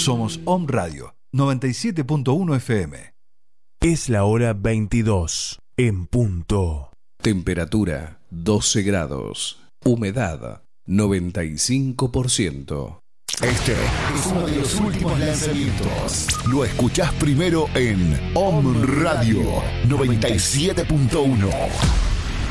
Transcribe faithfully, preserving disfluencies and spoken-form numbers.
Somos Om Radio noventa y siete punto uno F M. Es la hora veintidós en punto. Temperatura doce grados. Humedad noventa y cinco por ciento. Este es uno de los últimos lanzamientos. Lo escuchás primero en Om Radio noventa y siete punto uno.